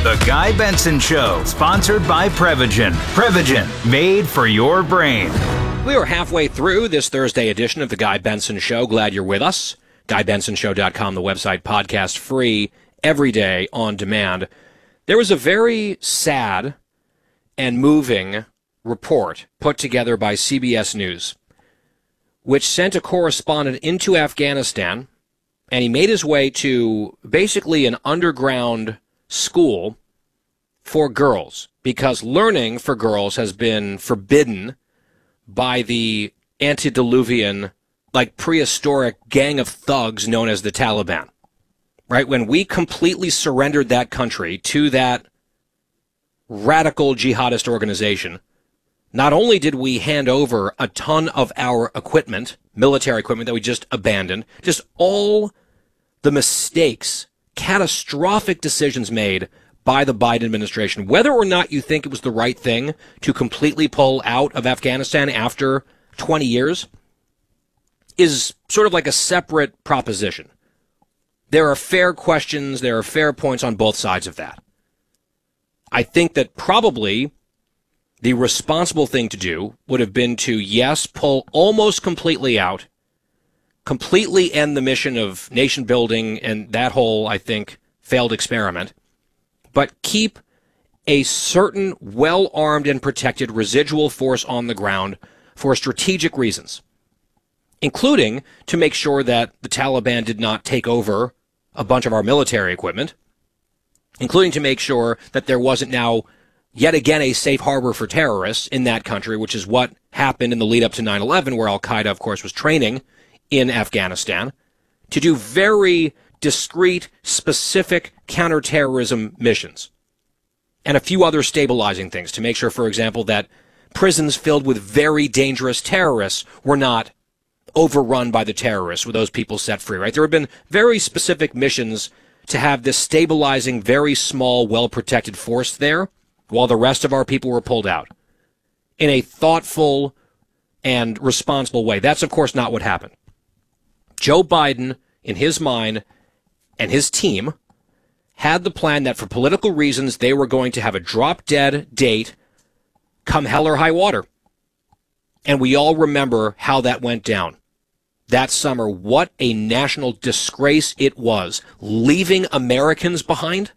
The Guy Benson Show, sponsored by Prevagen. Prevagen, made for your brain. We are halfway through this Thursday edition of The Guy Benson Show. Glad you're with us. GuyBensonShow.com, the website, podcast free, every day on demand. There was a very sad and moving report put together by CBS News, which sent a correspondent into Afghanistan, and he made his way to basically an underground school for girls, because learning for girls has been forbidden by the antediluvian, like prehistoric gang of thugs known as the Taliban. Right? When we completely surrendered that country to that radical jihadist organization, not only did we hand over a ton of our equipment, military equipment that we just abandoned, just all the mistakes, catastrophic decisions made by the Biden administration, whether or not you think it was the right thing to completely pull out of Afghanistan after 20 years, is sort of like a separate proposition. There are fair questions, there are fair points on both sides of that. I think that probably the responsible thing to do would have been to, yes, pull almost completely out, completely end the mission of nation building and that whole, I think, failed experiment, but keep a certain well-armed and protected residual force on the ground for strategic reasons, including to make sure that the Taliban did not take over a bunch of our military equipment, including to make sure that there wasn't now yet again a safe harbor for terrorists in that country, which is what happened in the lead up to 9/11, where Al-Qaeda, of course, was training in Afghanistan to do very discrete, specific counterterrorism missions, and a few other stabilizing things to make sure, for example, that prisons filled with very dangerous terrorists were not overrun by the terrorists with those people set free, right? There have been very specific missions to have this stabilizing, very small, well-protected force there while the rest of our people were pulled out in a thoughtful and responsible way. That's, of course, not what happened. Joe Biden, in his mind, and his team had the plan that for political reasons they were going to have a drop-dead date come hell or high water. And we all remember how that went down. That summer, what a national disgrace it was, leaving Americans behind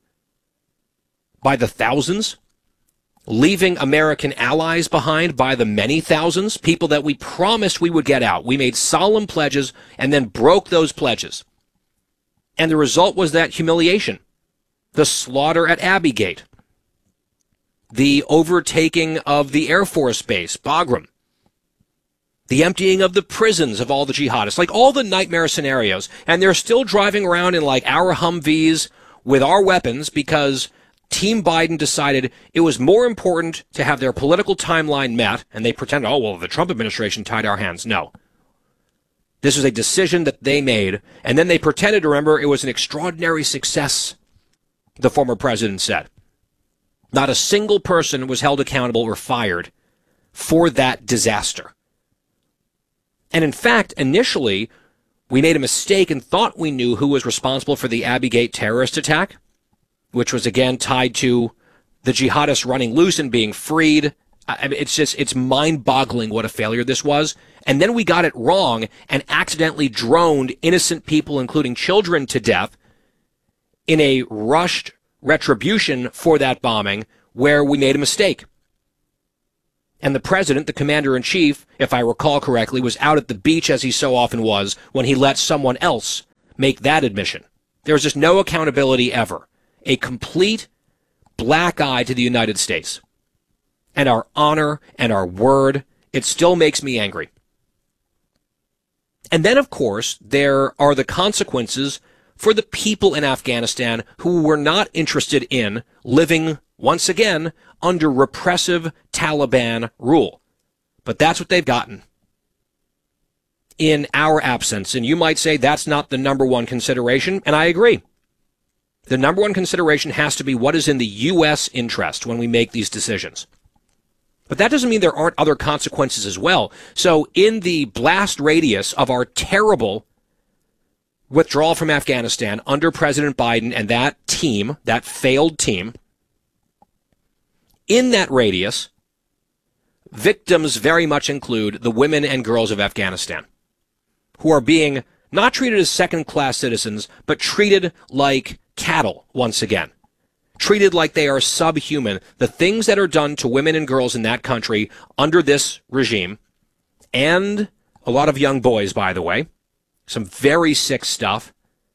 by the thousands, leaving American allies behind by the many thousands, people that we promised we would get out. We made solemn pledges and then broke those pledges. And the result was that humiliation, the slaughter at Abbey Gate, the overtaking of the Air Force Base, Bagram, the emptying of the prisons of all the jihadists, like all the nightmare scenarios. And they're still driving around in like our Humvees with our weapons because Team Biden decided it was more important to have their political timeline met. And they pretended, oh, well, the Trump administration tied our hands. No. This was a decision that they made. And then they pretended to remember it was an extraordinary success, the former president said. Not a single person was held accountable or fired for that disaster. And in fact, initially, we made a mistake and thought we knew who was responsible for the Abbey Gate terrorist attack, which was again tied to the jihadists running loose and being freed. I mean, it's mind-boggling what a failure this was. And then we got it wrong and accidentally droned innocent people, including children, to death in a rushed retribution for that bombing where we made a mistake. And the president, the commander-in-chief, if I recall correctly, was out at the beach, as he so often was, when he let someone else make that admission. There was just no accountability ever. A complete black eye to the United States. And our honor and our word, it still makes me angry. And then, of course, there are the consequences for the people in Afghanistan who were not interested in living, once again, under repressive Taliban rule. But that's what they've gotten in our absence. And you might say that's not the number one consideration, and I agree. The number one consideration has to be what is in the U.S. interest when we make these decisions. But that doesn't mean there aren't other consequences as well. So in the blast radius of our terrible withdrawal from Afghanistan under President Biden and that team, that failed team, in that radius, victims very much include the women and girls of Afghanistan, who are being not treated as second-class citizens, but treated like cattle once again. Treated like they are subhuman. The things that are done to women and girls in that country under this regime, and a lot of young boys, by the way, some very sick stuff,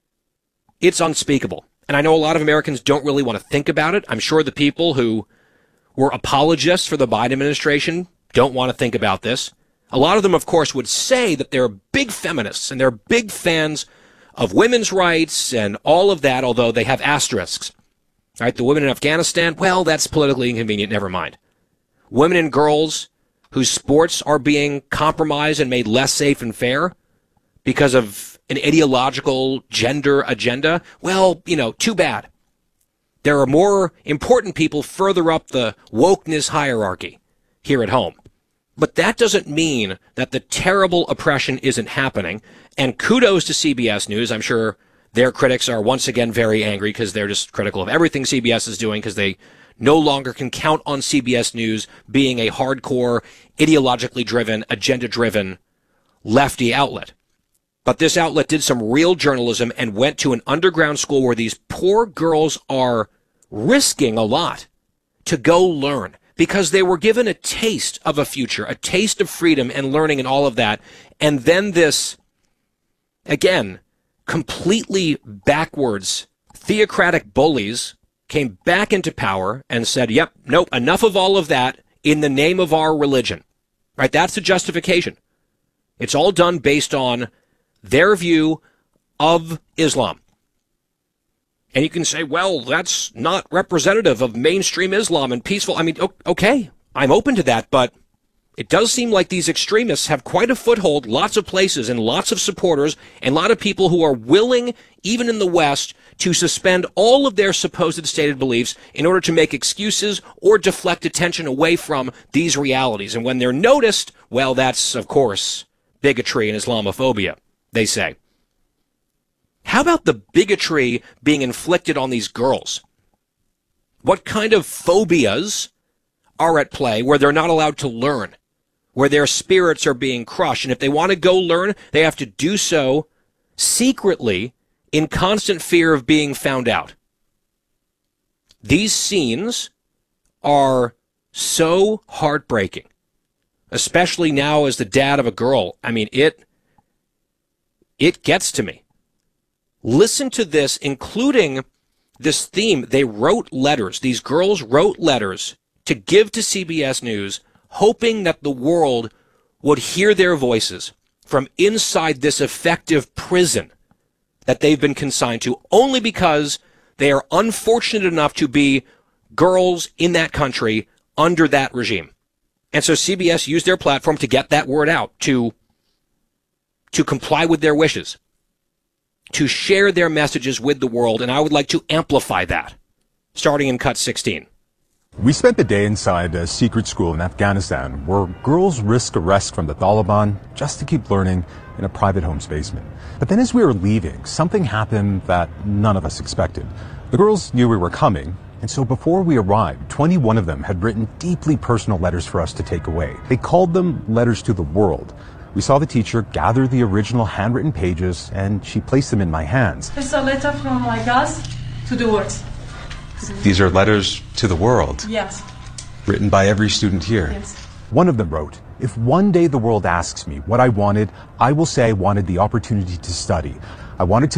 it's unspeakable. And I know a lot of Americans don't really want to think about it. I'm sure the people who were apologists for the Biden administration don't want to think about this. A lot of them, of course, would say that they're big feminists and they're big fans of women's rights and all of that, although they have asterisks. All right, the women in Afghanistan, well, that's politically inconvenient, never mind. Women and girls whose sports are being compromised and made less safe and fair because of an ideological gender agenda, well, too bad. There are more important people further up the wokeness hierarchy here at home. But that doesn't mean that the terrible oppression isn't happening. And kudos to CBS News. I'm sure their critics are once again very angry because they're just critical of everything CBS is doing because they no longer can count on CBS News being a hardcore, ideologically driven, agenda-driven lefty outlet. But this outlet did some real journalism and went to an underground school where these poor girls are risking a lot to go learn because they were given a taste of a future, a taste of freedom and learning and all of that. And then this, again, completely backwards theocratic bullies came back into power and said, yep, nope, enough of all of that in the name of our religion. Right? That's the justification. It's all done based on their view of Islam. And you can say, well, that's not representative of mainstream Islam and peaceful. I mean, okay, I'm open to that, but it does seem like these extremists have quite a foothold, lots of places and lots of supporters and a lot of people who are willing, even in the West, to suspend all of their supposed stated beliefs in order to make excuses or deflect attention away from these realities. And when they're noticed, well, that's, of course, bigotry and Islamophobia, they say. How about the bigotry being inflicted on these girls? What kind of phobias are at play where they're not allowed to learn, where their spirits are being crushed? And if they want to go learn, they have to do so secretly in constant fear of being found out. These scenes are so heartbreaking, especially now as the dad of a girl. I mean, it gets to me. Listen to this, including this theme. They wrote letters. These girls wrote letters to give to CBS News, hoping that the world would hear their voices from inside this effective prison that they've been consigned to, only because they are unfortunate enough to be girls in that country under that regime. And so CBS used their platform to get that word out, to comply with their wishes, to share their messages with the world, and I would like to amplify that, starting in cut 16. We spent the day inside a secret school in Afghanistan where girls risk arrest from the Taliban just to keep learning in a private home's basement. But then as we were leaving, something happened that none of us expected. The girls knew we were coming, and so before we arrived, 21 of them had written deeply personal letters for us to take away. They called them letters to the world. We saw the teacher gather the original handwritten pages, and she placed them in my hands. It's a letter from my class to the world. These are letters to the world? Yes. Written by every student here? Yes. One of them wrote, "If one day the world asks me what I wanted, I will say I wanted the opportunity to study. I wanted to